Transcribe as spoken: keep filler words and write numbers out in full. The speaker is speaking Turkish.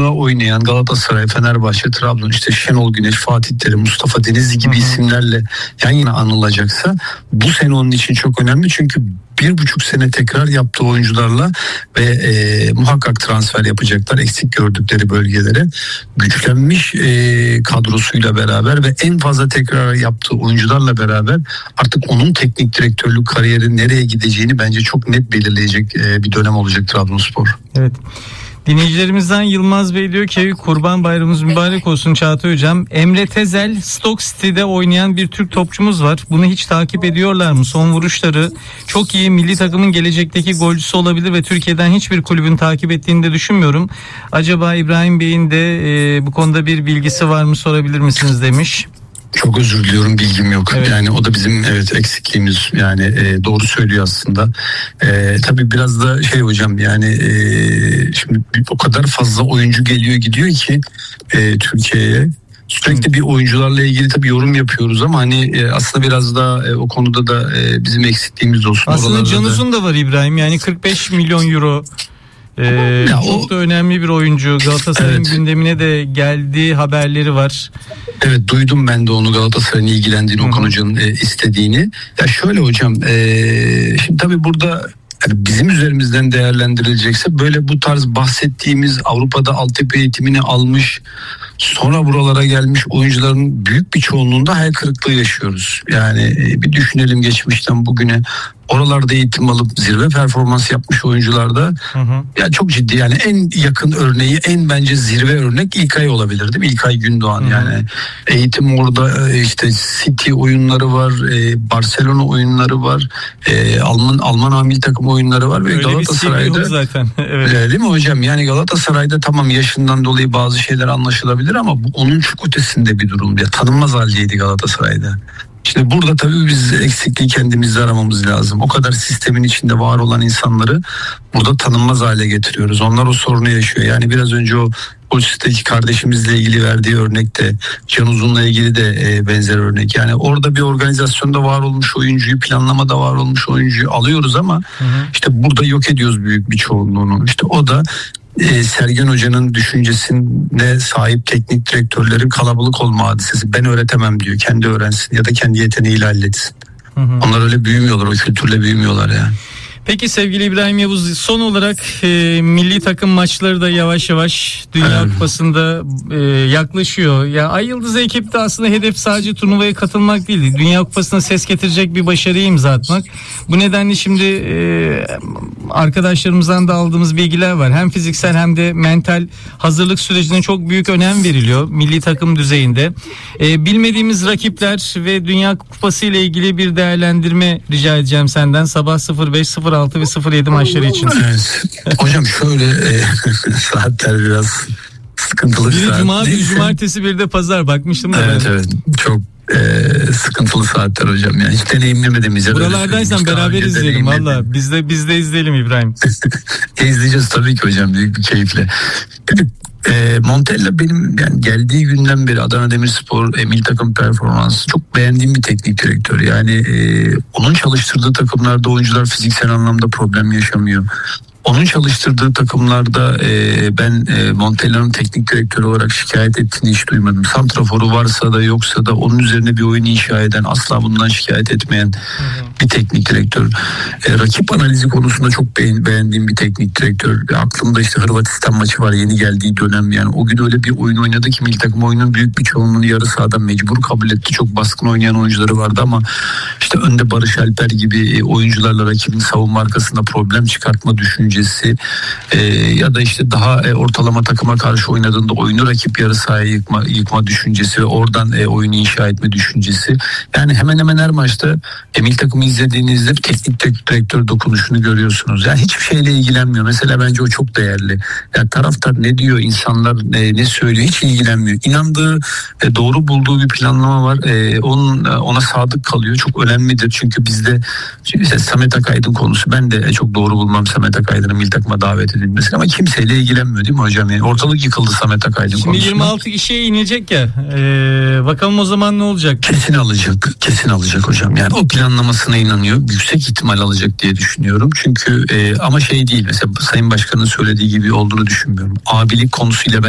takımlarında oynayan Galatasaray, Fenerbahçe, Trabzon, işte Şenol Güneş, Fatih Terim, Mustafa Denizli gibi Hı-hı. isimlerle yan yana anılacaksa bu sene onun için çok önemli. Çünkü bir buçuk sene tekrar yaptığı oyuncularla ve e, muhakkak transfer yapacaklar eksik gördükleri bölgelere. Güçlenmiş e, kadrosuyla beraber ve en fazla tekrar yaptığı oyuncularla beraber artık onun teknik direktörlük kariyeri nereye gideceğini bence çok net belirleyecek e, bir dönem olacak Trabzonspor. Evet. Dinleyicilerimizden Yılmaz Bey diyor ki Kurban Bayramımız mübarek olsun Çağatay Hocam. Emre Tezel Stoke City'de oynayan bir Türk topçumuz var. Bunu hiç takip ediyorlar mı? Son vuruşları çok iyi, milli takımın gelecekteki golcüsü olabilir ve Türkiye'den hiçbir kulübün takip ettiğini de düşünmüyorum. Acaba İbrahim Bey'in de e, bu konuda bir bilgisi var mı, sorabilir misiniz demiş. Çok özür diliyorum, bilgim yok. Evet. Yani o da bizim evet eksikliğimiz. Yani e, doğru söylüyor aslında. E, tabii biraz da şey hocam yani e, şimdi o kadar fazla oyuncu geliyor gidiyor ki e, Türkiye'ye. Sürekli bir oyuncularla ilgili tabii yorum yapıyoruz ama hani e, aslında biraz da e, o konuda da e, bizim eksikliğimiz olsun. Aslında Can Uzun da var İbrahim. Yani kırk beş milyon euro. Ee, çok o, da önemli bir oyuncu. Galatasaray'ın evet. gündemine de geldiği haberleri var. Evet, duydum ben de onu, Galatasaray'ın ilgilendiğini, Okan Hoca'nın e, istediğini. Ya şöyle hocam, e, şimdi tabii burada yani bizim üzerimizden değerlendirilecekse böyle bu tarz bahsettiğimiz Avrupa'da altyapı eğitimini almış sonra buralara gelmiş oyuncuların büyük bir çoğunluğunda hayal kırıklığı yaşıyoruz. Yani e, bir düşünelim geçmişten bugüne. Oralarda eğitim alıp zirve performans yapmış oyuncularda hı hı. ya çok ciddi, yani en yakın örneği, en bence zirve örnek İlkay olabilir değil mi? İlkay Gündoğan. Hı hı. Yani eğitim orada, işte City oyunları var, Barcelona oyunları var, Alman Alman amil takım oyunları var ve öyle Galatasaray'da zaten. Evet. Değil mi hocam? Yani Galatasaray'da tamam yaşından dolayı bazı şeyler anlaşılabilir ama bu onun çok ötesinde bir durum. Ya tanınmaz haldeydi Galatasaray'da. Şimdi burada tabii biz eksikliği kendimizde aramamız lazım. O kadar sistemin içinde var olan insanları burada tanınmaz hale getiriyoruz. Onlar o sorunu yaşıyor. Yani biraz önce o Ulusteki kardeşimizle ilgili verdiği örnekte, Can Uzun'la ilgili de e, benzer örnek. Yani orada bir organizasyonda var olmuş oyuncuyu, planlamada var olmuş oyuncuyu alıyoruz ama hı hı. işte burada yok ediyoruz büyük bir çoğunluğunu. İşte o da e, Sergen Hoca'nın düşüncesine sahip teknik direktörlerin kalabalık olma hadisesi. Ben öğretemem diyor. Kendi öğrensin ya da kendi yeteneğiyle halletsin. Hı hı. Onlar öyle büyümüyorlar, o kültürle büyümüyorlar yani. Peki sevgili İbrahim Yavuz, son olarak e, milli takım maçları da yavaş yavaş Dünya evet. Kupası'nda e, yaklaşıyor. Ya Ay Yıldız ekipte aslında hedef sadece turnuvaya katılmak değildi. Dünya Kupası'na ses getirecek bir başarıyı imza atmak. Bu nedenle şimdi e, arkadaşlarımızdan da aldığımız bilgiler var. Hem fiziksel hem de mental hazırlık sürecine çok büyük önem veriliyor milli takım düzeyinde. E, bilmediğimiz rakipler ve Dünya Kupası ile ilgili bir değerlendirme rica edeceğim senden. Sabah sıfır beş sıfır altı ve sıfır yedi maçları için. Evet. Hocam şöyle e, saatler biraz sıkıntılı biri saat. Cuma, bir cumartesi, bir de pazar, bakmıştım da evet, ben. Evet çok e, sıkıntılı saatler hocam. Yani hiç deneyimlemediğimiz ya. Buralardaysan beraber izleyelim valla. Biz de, biz de izleyelim İbrahim. İzleyeceğiz tabii ki hocam, büyük bir keyifle. E, Montella benim yani geldiği günden beri Adana Demirspor e, milli takım performansı çok beğendiğim bir teknik direktör. Yani e, onun çalıştırdığı takımlarda oyuncular fiziksel anlamda problem yaşamıyor. Onun çalıştırdığı takımlarda e, ben e, Montella'nın teknik direktörü olarak şikayet ettiğini hiç duymadım. Santraforu varsa da yoksa da onun üzerine bir oyun inşa eden, asla bundan şikayet etmeyen hı hı. bir teknik direktör. E, rakip analizi konusunda çok beğen, beğendiğim bir teknik direktör. E, aklımda işte Hırvatistan maçı var, yeni geldiği dönem. Yani o gün öyle bir oyun oynadı ki milli takım oyunun büyük bir çoğunluğunu yarı sahadan mecbur kabul etti. Çok baskın oynayan oyuncuları vardı ama işte önde Barış Alper gibi e, oyuncularla rakibin savunma arkasında problem çıkartma düşüncesi e, ya da işte daha e, ortalama takıma karşı oynadığında oyunu rakip yarı sahaya yıkma, yıkma düşüncesi ve oradan e, oyunu inşa etme düşüncesi. Yani hemen hemen her maçta e, milli takımı izlediğinizde teknik direktör dokunuşunu görüyorsunuz. Yani hiçbir şeyle ilgilenmiyor. Mesela bence o çok değerli. Yani taraftar ne diyor, insanlar e, ne söylüyor, hiç ilgilenmiyor. İnandığı, e, doğru bulduğu bir planlama var. E, onun ona sadık kalıyor. Çok önemlidir. Çünkü bizde işte Samet Akaydın konusu, ben de e, çok doğru bulmam Samet Akaydın milli takıma davet edilmesi ama kimseyle ilgilenmiyor değil mi hocam? Yani ortalık yıkıldı Samet Akaydın konusunda. Şimdi yirmi altı kişiye inecek ya. Ee, bakalım o zaman ne olacak? Kesin alacak. Kesin alacak hocam. Yani o planlamasına inanıyor. Yüksek ihtimal alacak diye düşünüyorum. Çünkü e, ama şey değil. Mesela Sayın Başkan'ın söylediği gibi olduğunu düşünmüyorum. Abilik konusuyla ben